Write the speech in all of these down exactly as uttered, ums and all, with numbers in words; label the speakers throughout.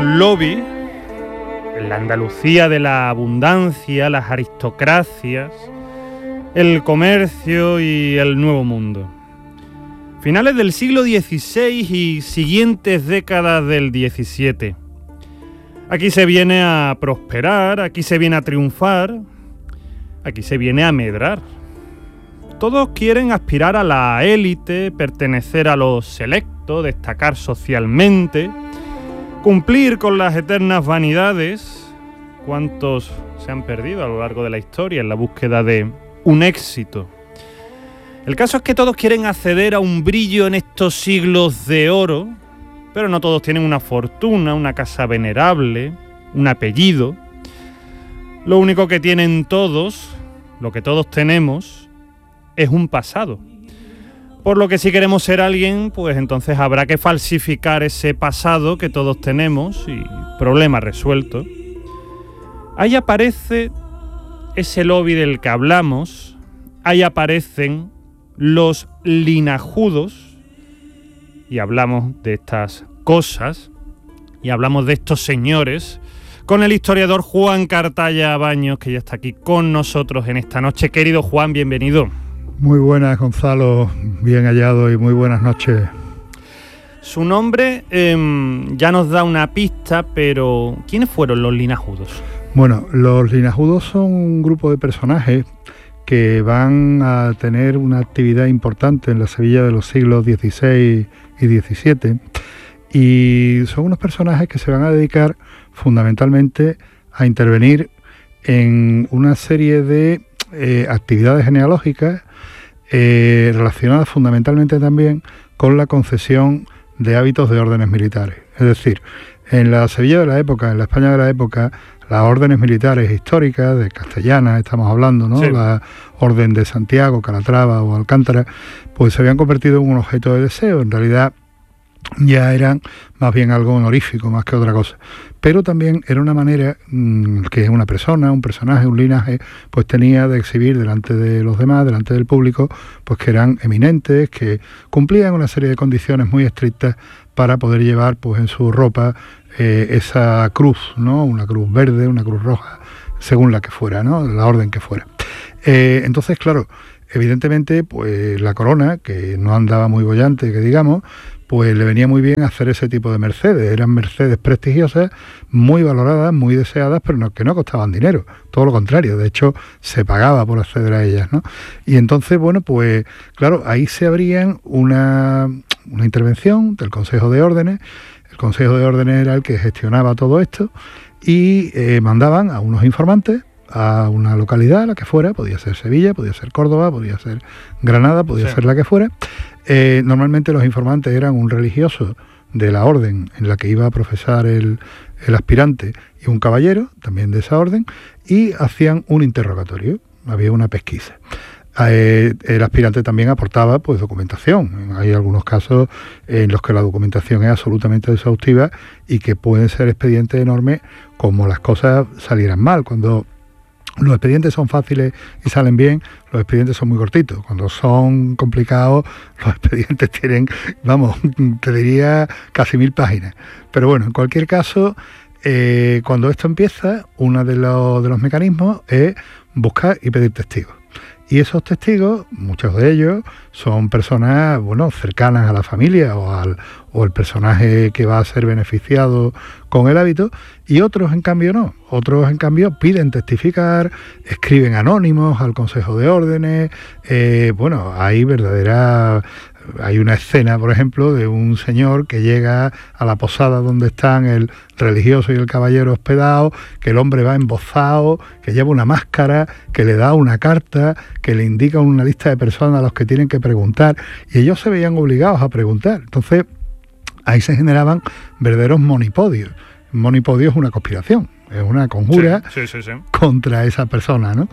Speaker 1: un lobby, en la Andalucía de la abundancia, las aristocracias, el comercio y el nuevo mundo. Finales del siglo dieciséis y siguientes décadas del diecisiete. Aquí se viene a prosperar, aquí se viene a triunfar, aquí se viene a medrar. Todos quieren aspirar a la élite, pertenecer a lo selecto, destacar socialmente, cumplir con las eternas vanidades. ¿Cuántos se han perdido a lo largo de la historia en la búsqueda de un éxito? El caso es que todos quieren acceder a un brillo en estos siglos de oro, pero no todos tienen una fortuna, una casa venerable, un apellido. Lo único que tienen todos, lo que todos tenemos, es un pasado. Por lo que si queremos ser alguien, pues entonces habrá que falsificar ese pasado que todos tenemos y problema resuelto. Ahí aparece ese lobby del que hablamos, ahí aparecen los linajudos y hablamos de estas cosas y hablamos de estos señores con el historiador Juan Cartaya Baños, que ya está aquí con nosotros en esta noche. Querido Juan, bienvenido.
Speaker 2: Muy buenas, Gonzalo, bien hallado y muy buenas noches.
Speaker 1: Su nombre eh, ya nos da una pista, pero ¿quiénes fueron los linajudos?
Speaker 2: Bueno, los linajudos son un grupo de personajes que van a tener una actividad importante en la Sevilla de los siglos dieciséis y diecisiete, y son unos personajes que se van a dedicar fundamentalmente a intervenir en una serie de eh, actividades genealógicas eh, relacionadas fundamentalmente también con la concesión de hábitos de órdenes militares. Es decir, en la Sevilla de la época, en la España de la época, las órdenes militares históricas, de castellanas estamos hablando, ¿no? Sí. La orden de Santiago, Calatrava o Alcántara, pues se habían convertido en un objeto de deseo. En realidad ya eran más bien algo honorífico, más que otra cosa. Pero también era una manera mmm, que una persona, un personaje, un linaje, pues tenía de exhibir delante de los demás, delante del público, pues que eran eminentes, que cumplían una serie de condiciones muy estrictas para poder llevar pues en su ropa eh, esa cruz, ¿no? Una cruz verde, una cruz roja, según la que fuera, ¿no? La orden que fuera. Eh, entonces, claro, evidentemente, pues la corona, que no andaba muy bollante, que digamos, pues le venía muy bien hacer ese tipo de mercedes. Eran mercedes prestigiosas, muy valoradas, muy deseadas, pero no, que no costaban dinero. Todo lo contrario, de hecho, se pagaba por acceder a ellas, ¿no? Y entonces, bueno, pues claro, ahí se abrían una, una intervención del Consejo de Órdenes. El Consejo de Órdenes era el que gestionaba todo esto y eh, mandaban a unos informantes a una localidad, la que fuera, podía ser Sevilla, podía ser Córdoba, podía ser Granada, podía sí. ser la que fuera. Eh, normalmente los informantes eran un religioso de la orden en la que iba a profesar el, el aspirante y un caballero, también de esa orden, y hacían un interrogatorio, había una pesquisa. Eh, el aspirante también aportaba pues documentación. Hay algunos casos en los que la documentación es absolutamente exhaustiva y que pueden ser expedientes enormes como las cosas salieran mal. Cuando los expedientes son fáciles y salen bien, los expedientes son muy cortitos. Cuando son complicados, los expedientes tienen, vamos, te diría casi mil páginas. Pero bueno, en cualquier caso, eh, cuando esto empieza, uno de los, de los mecanismos es buscar y pedir testigos. Y esos testigos, muchos de ellos, son personas, bueno, cercanas a la familia o al o el personaje que va a ser beneficiado con el hábito, y otros, en cambio, no. Otros, en cambio, piden testificar, escriben anónimos al Consejo de Órdenes. Eh, bueno, hay verdadera... Hay una escena, por ejemplo, de un señor que llega a la posada donde están el religioso y el caballero hospedados, que el hombre va embozado, que lleva una máscara, que le da una carta, que le indica una lista de personas a los que tienen que preguntar, y ellos se veían obligados a preguntar. Entonces, ahí se generaban verdaderos monipodios. Monipodio es una conspiración, es una conjura
Speaker 1: sí, sí, sí, sí.
Speaker 2: contra esa persona, ¿no?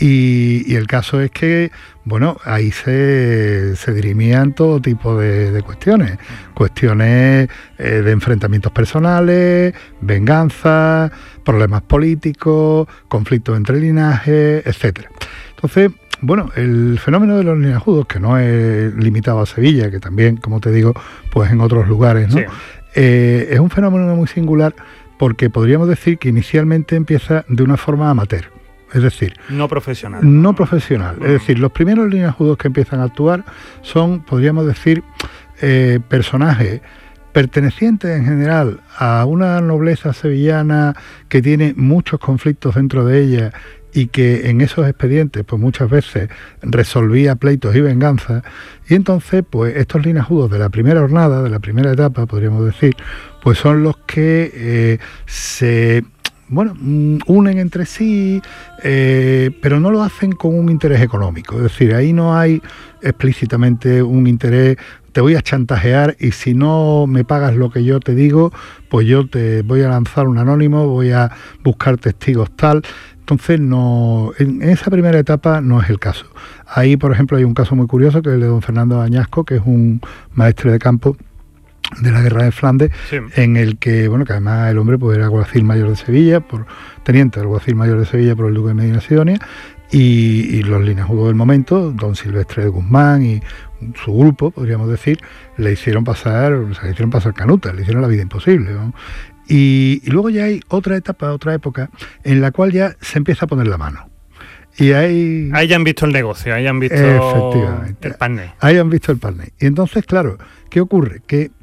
Speaker 2: Y, y el caso es que, bueno, ahí se, se dirimían todo tipo de, de cuestiones, cuestiones eh, de enfrentamientos personales, venganza, problemas políticos, conflictos entre linajes, etcétera. Entonces, bueno, el fenómeno de los linajudos, que no es limitado a Sevilla, que también, como te digo, pues en otros lugares, ¿no? Sí. Eh, es un fenómeno muy singular porque podríamos decir que inicialmente empieza de una forma amateur. Es decir,
Speaker 1: no profesional.
Speaker 2: No profesional. Es decir, los primeros linajudos que empiezan a actuar son, podríamos decir, eh, personajes pertenecientes en general a una nobleza sevillana que tiene muchos conflictos dentro de ella y que en esos expedientes pues muchas veces resolvía pleitos y venganzas, y entonces pues estos linajudos de la primera jornada, de la primera etapa, podríamos decir, pues son los que eh, se... bueno, unen entre sí, eh, pero no lo hacen con un interés económico. Es decir, ahí no hay explícitamente un interés, te voy a chantajear y si no me pagas lo que yo te digo, pues yo te voy a lanzar un anónimo, voy a buscar testigos tal. Entonces, no, en esa primera etapa no es el caso. Ahí, por ejemplo, hay un caso muy curioso, que es el de don Fernando Añasco, que es un maestre de campo de la guerra de Flandes, sí. En el que, bueno, que además el hombre pues era alguacil mayor de Sevilla, por teniente alguacil mayor de Sevilla por el duque de Medina Sidonia, y, y los linajudos del momento, don Silvestre de Guzmán y su grupo, podríamos decir, le hicieron pasar, se le hicieron pasar canutas, le hicieron la vida imposible, ¿no? Y, y luego ya hay otra etapa, otra época, en la cual ya se empieza a poner la mano. Y ahí...
Speaker 1: ahí ya han visto el negocio, ahí han visto el partner.
Speaker 2: Ahí han visto el partner. Y entonces, claro, ¿qué ocurre? Que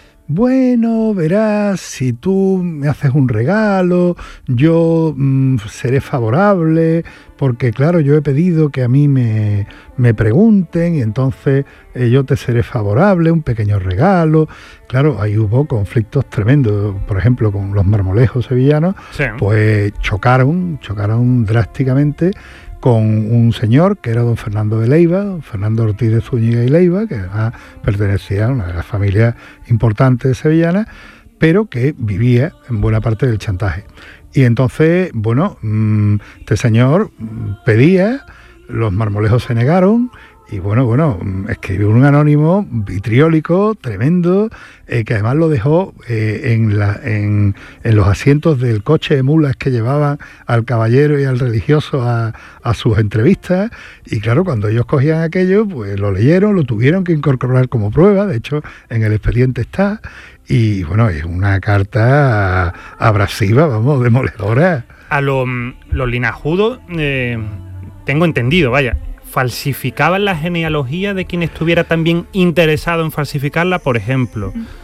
Speaker 2: bueno, verás, si tú me haces un regalo, yo mmm, seré favorable, porque claro, yo he pedido que a mí me, me pregunten y entonces eh, yo te seré favorable, un pequeño regalo. Claro, ahí hubo conflictos tremendos, por ejemplo, con los marmolejos sevillanos, sí. Pues chocaron, chocaron drásticamente con un señor que era don Fernando de Leiva, don Fernando Ortiz de Zúñiga y Leiva, que además pertenecía a una de las familias importantes sevillanas, pero que vivía en buena parte del chantaje. Y entonces, bueno, este señor pedía, los marmolejos se negaron, y bueno, bueno, escribió un anónimo vitriólico, tremendo, eh, que además lo dejó eh, en, la, en, en los asientos del coche de mulas que llevaban al caballero y al religioso a, a sus entrevistas. Y claro, cuando ellos cogían aquello, pues lo leyeron, lo tuvieron que incorporar como prueba, de hecho en el expediente está, y bueno, es una carta abrasiva, vamos, demoledora.
Speaker 1: A lo, los linajudos, eh, tengo entendido, vaya, falsificaban la genealogía de quien estuviera también interesado en falsificarla. Por ejemplo,